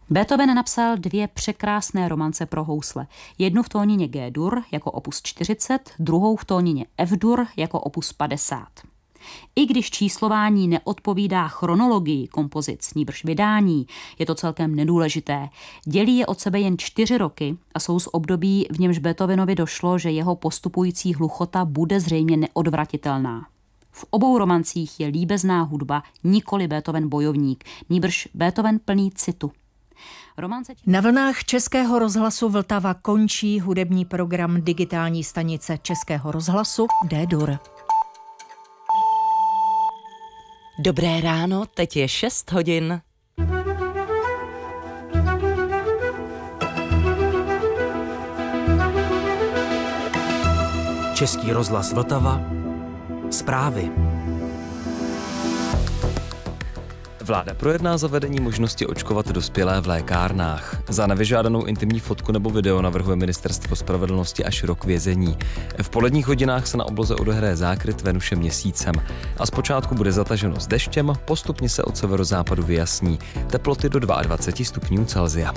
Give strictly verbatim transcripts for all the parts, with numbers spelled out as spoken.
Beethoven napsal dvě překrásné romance pro housle. Jednu v tónině G-dur jako opus čtyřicet, druhou v tónině F-dur jako opus padesát. I když číslování neodpovídá chronologii kompozic, nýbrž vydání, je to celkem nedůležité. Dělí je od sebe jen čtyři roky a jsou z období, v němž Beethovenovi došlo, že jeho postupující hluchota bude zřejmě neodvratitelná. V obou romancích je líbezná hudba, nikoli Beethoven bojovník, nýbrž Beethoven plný citu. Romance... Na vlnách Českého rozhlasu Vltava končí hudební program digitální stanice Českého rozhlasu D-dur. Dobré ráno, teď je šest hodin. Český rozhlas Vltava. Zprávy. Vláda projedná zavedení možnosti očkovat dospělé v lékárnách. Za nevyžádanou intimní fotku nebo video navrhuje Ministerstvo spravedlnosti až rok vězení. V poledních hodinách se na obloze odehraje zákryt Venuše měsícem a zpočátku bude zataženo s deštěm, postupně se od severozápadu vyjasní. Teploty do dvacet dva stupňů Celsia.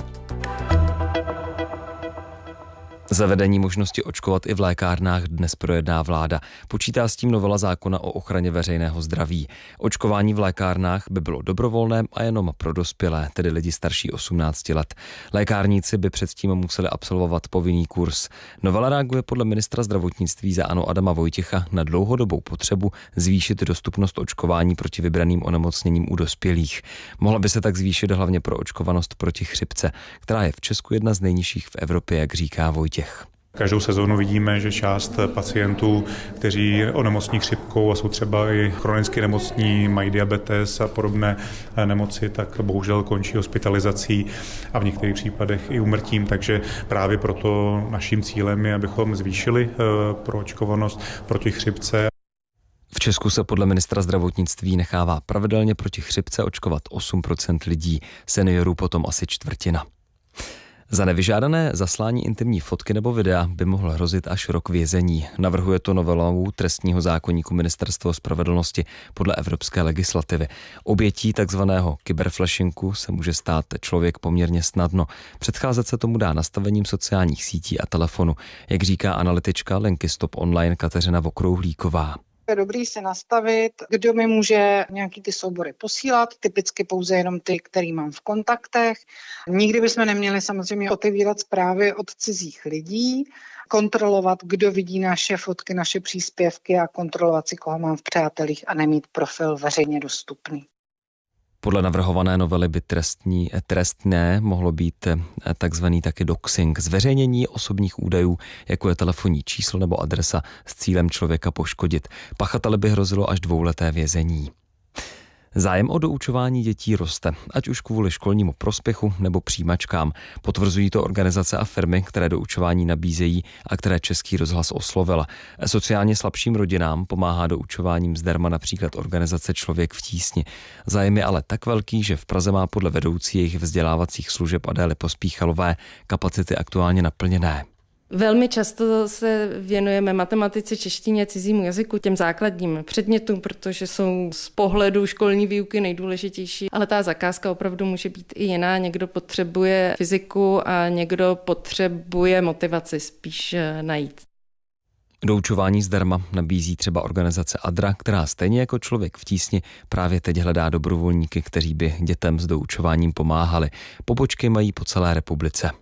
Zavedení možnosti očkovat i v lékárnách dnes projedná vláda. Počítá s tím novela zákona o ochraně veřejného zdraví. Očkování v lékárnách by bylo dobrovolné a jenom pro dospělé, tedy lidi starší osmnácti let. Lékárníci by předtím museli absolvovat povinný kurz. Novela reaguje podle ministra zdravotnictví za ANO Adama Vojtěcha na dlouhodobou potřebu zvýšit dostupnost očkování proti vybraným onemocněním u dospělých. Mohla by se tak zvýšit hlavně pro očkovanost proti chřipce, která je v Česku jedna z nejnižších v Evropě, jak říká Vojtěch. Každou sezónu vidíme, že část pacientů, kteří onemocní chřipkou a jsou třeba i chronicky nemocní, mají diabetes a podobné nemoci, tak bohužel končí hospitalizací a v některých případech i úmrtím. Takže právě proto naším cílem je, abychom zvýšili proočkovanost proti chřipce. V Česku se podle ministra zdravotnictví nechává pravidelně proti chřipce očkovat osm procent lidí, seniorů potom asi čtvrtina. Za nevyžádané zaslání intimní fotky nebo videa by mohl hrozit až rok vězení. Navrhuje to novelou trestního zákoníku Ministerstvo spravedlnosti podle evropské legislativy. Obětí takzvaného kyberflashingu se může stát člověk poměrně snadno. Předcházet se tomu dá nastavením sociálních sítí a telefonu, jak říká analytička Lenky Stop Online Kateřina Vokrouhlíková. Je dobrý si nastavit, kdo mi může nějaký ty soubory posílat, typicky pouze jenom ty, který mám v kontaktech. Nikdy bychom neměli samozřejmě otevírat zprávy od cizích lidí, kontrolovat, kdo vidí naše fotky, naše příspěvky a kontrolovat si, koho mám v přátelích a nemít profil veřejně dostupný. Podle navrhované novely by trestní, trestné mohlo být takzvaný taky doxing, zveřejnění osobních údajů, jako je telefonní číslo nebo adresa s cílem člověka poškodit. Pachateli by hrozilo až dvouleté vězení. Zájem o doučování dětí roste, ať už kvůli školnímu prospěchu nebo přijímačkám. Potvrzují to organizace a firmy, které doučování nabízejí a které Český rozhlas oslovil. Sociálně slabším rodinám pomáhá doučováním zdarma například organizace Člověk v tísni. Zájem je ale tak velký, že v Praze má podle vedoucí jejich vzdělávacích služeb Adély Pospíchalové kapacity aktuálně naplněné. Velmi často se věnujeme matematice, češtině, cizímu jazyku, těm základním předmětům, protože jsou z pohledu školní výuky nejdůležitější, ale ta zakázka opravdu může být i jiná. Někdo potřebuje fyziku a někdo potřebuje motivaci spíš najít. Doučování zdarma nabízí třeba organizace Adra, která stejně jako Člověk v tísni právě teď hledá dobrovolníky, kteří by dětem s doučováním pomáhali. Pobočky mají po celé republice.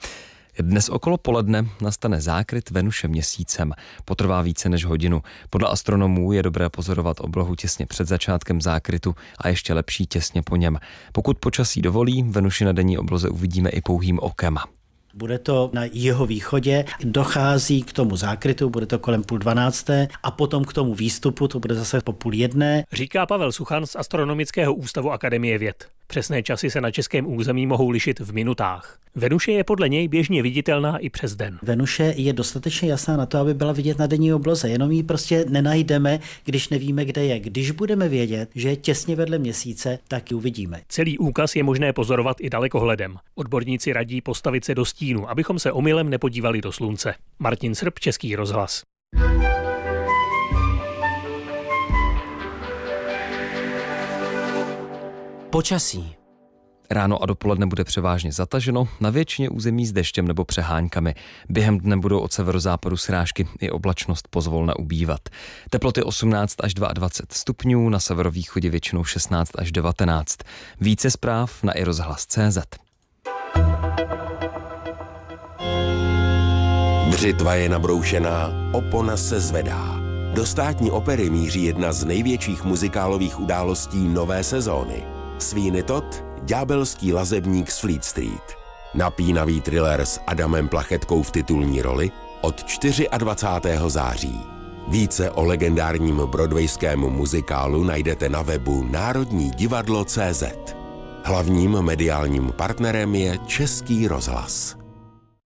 Dnes okolo poledne nastane zákryt Venuše měsícem. Potrvá více než hodinu. Podle astronomů je dobré pozorovat oblohu těsně před začátkem zákrytu a ještě lepší těsně po něm. Pokud počasí dovolí, Venuši na denní obloze uvidíme i pouhým okem. Bude to na jihovýchodě, dochází k tomu zákrytu, bude to kolem půl dvanácté a potom k tomu výstupu, to bude zase po půl jedné. Říká Pavel Suchan z Astronomického ústavu Akademie věd. Přesné časy se na českém území mohou lišit v minutách. Venuše je podle něj běžně viditelná i přes den. Venuše je dostatečně jasná na to, aby byla vidět na denní obloze, jenom ji prostě nenajdeme, když nevíme, kde je. Když budeme vědět, že je těsně vedle měsíce, tak ji uvidíme. Celý úkaz je možné pozorovat i dalekohledem. Odborníci radí postavit se do stínu, abychom se omylem nepodívali do slunce. Martin Srb, Český rozhlas. Počasí. Ráno a dopoledne bude převážně zataženo, na většině území s deštěm nebo přeháňkami. Během dne budou od severozápadu srážky i oblačnost pozvolna ubývat. Teploty osmnáct až dvacet dva stupňů, na severovýchodě většinou šestnáct až devatenáct. Více zpráv na i rozhlas tečka cé zet. Břitva je nabroušená, opona se zvedá. Do Státní opery míří jedna z největších muzikálových událostí nové sezóny. Sweeney Todd, ďábelský lazebník z Fleet Street. Napínavý thriller s Adamem Plachetkou v titulní roli od dvacátého čtvrtého září. Více o legendárním broadwayském muzikálu najdete na webu národní divadlo tečka cé zet. Hlavním mediálním partnerem je Český rozhlas.